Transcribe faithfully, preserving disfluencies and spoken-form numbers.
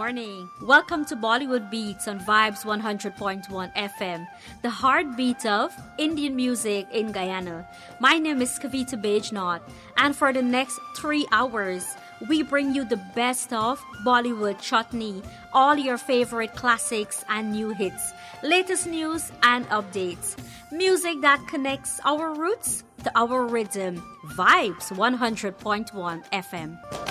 morning. Welcome to Bollywood Beats on Vibes one hundred point one F M, the heartbeat of Indian music in Guyana. My name is Kavita Bajnot, and for the next three hours, we bring you the best of Bollywood chutney, all your favorite classics and new hits, latest news and updates. Music that connects our roots to our rhythm. Vibes one hundred point one F M.